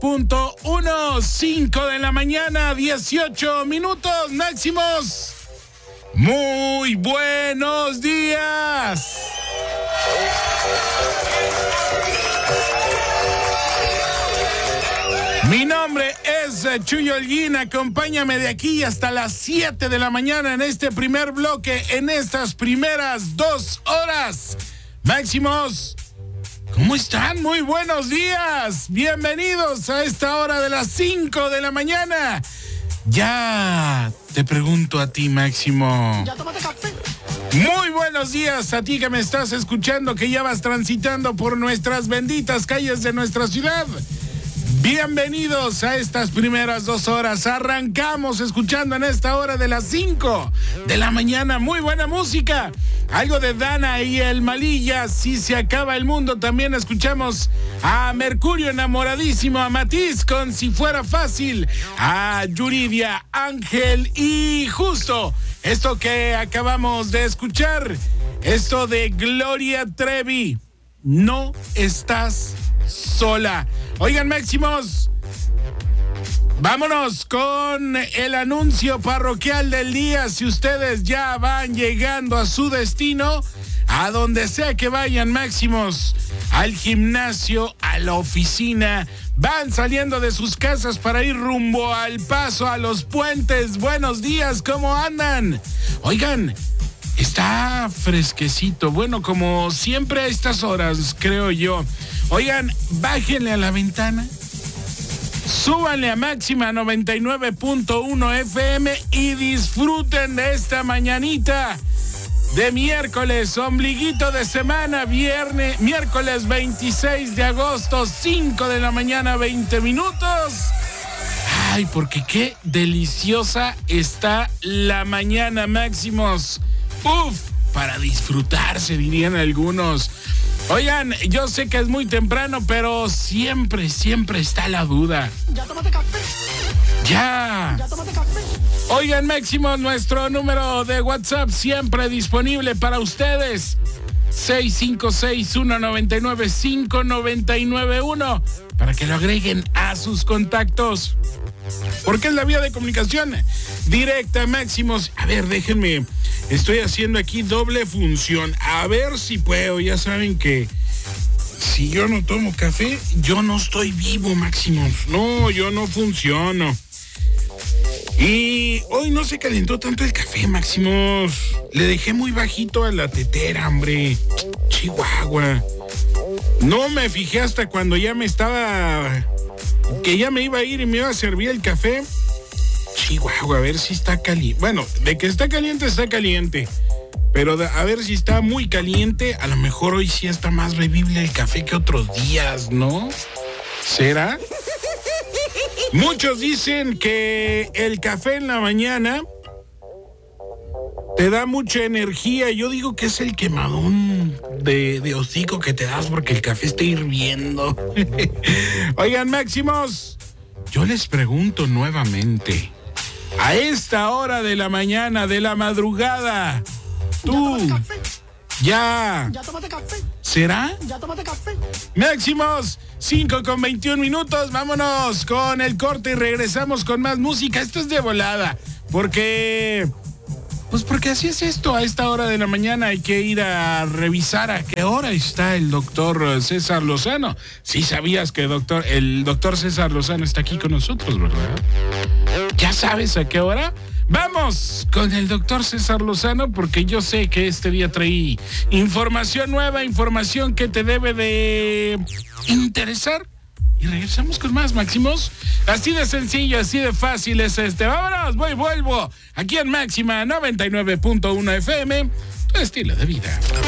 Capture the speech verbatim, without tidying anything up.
punto uno, cinco de la mañana, dieciocho minutos máximos. Muy buenos días. Mi nombre es Chuyo Holguín, acompáñame de aquí hasta las siete de la mañana en este primer bloque, en estas primeras dos horas. Máximos, ¿cómo están? Muy buenos días. Bienvenidos a esta hora de las cinco de la mañana. Ya te pregunto a ti, Máximo. ¿Ya tomaste café? Muy buenos días a ti que me estás escuchando, que ya vas transitando por nuestras benditas calles de nuestra ciudad. Bienvenidos a estas primeras dos horas. Arrancamos escuchando en esta hora de las cinco de la mañana. Muy buena música. Algo de Dana y el Malilla. Si se acaba el mundo. También escuchamos a Mercurio enamoradísimo, a Matiz con Si Fuera Fácil, a Yuridia, Ángel y justo esto que acabamos de escuchar. Esto de Gloria Trevi. No estás sola. Oigan, Máximos, vámonos con el anuncio parroquial del día. Si ustedes ya van llegando a su destino, a donde sea que vayan, Máximos, al gimnasio, a la oficina, van saliendo de sus casas para ir rumbo al Paso, a los puentes. Buenos días, ¿cómo andan? Oigan, está fresquecito, bueno, como siempre a estas horas, creo yo. Oigan, bájenle a la ventana, súbanle a máxima noventa y nueve punto uno F M y disfruten de esta mañanita de miércoles, ombliguito de semana, viernes, miércoles veintiséis de agosto, cinco de la mañana, veinte minutos. Ay, porque qué deliciosa está la mañana, Máximos. Uf, para disfrutarse, dirían algunos. Oigan, yo sé que es muy temprano, pero siempre, siempre está la duda. ¿Ya tomaste café? Ya. ¿Ya tomaste café? Oigan, Máximo, nuestro número de WhatsApp siempre disponible para ustedes. seis cinco seis, uno nueve nueve, cinco nueve nueve uno para que lo agreguen a sus contactos. Porque es la vía de comunicación directa, Máximos. A ver, déjenme, estoy haciendo aquí doble función. A ver si puedo. Ya saben que si yo no tomo café, yo no estoy vivo, Máximos. No, yo no funciono. Y hoy no se calentó tanto el café, Máximos. Le dejé muy bajito a la tetera, hombre. Chihuahua. No me fijé hasta cuando ya me estaba... que ya me iba a ir y me iba a servir el café. Chihuahua, a ver si está caliente. Bueno, de que está caliente, está caliente. Pero de, a ver si está muy caliente. A lo mejor hoy sí está más bebible el café que otros días, ¿no? ¿Será? Muchos dicen que el café en la mañana te da mucha energía. Yo digo que es el quemadón de, de hocico que te das porque el café está hirviendo. Oigan, Máximos, yo les pregunto nuevamente, a esta hora de la mañana, de la madrugada, tú, ¿Ya tomaste café? ya, ¿Ya tomaste café? ¿será? ¿Ya tomaste café? Máximos, cinco con veintiún minutos, vámonos con el corte y regresamos con más música. Esto es de volada, porque... Pues porque así es esto, a esta hora de la mañana hay que ir a revisar a qué hora está el doctor César Lozano. Sí sabías que doctor, el doctor César Lozano está aquí con nosotros, ¿verdad? ¿Ya sabes a qué hora? Vamos con el doctor César Lozano porque yo sé que este día traí información nueva, información que te debe de interesar. Y regresamos con más, Máximos. Así de sencillo, así de fácil es este. Vámonos, voy, vuelvo. Aquí en Máxima noventa y nueve punto uno F M, tu estilo de vida.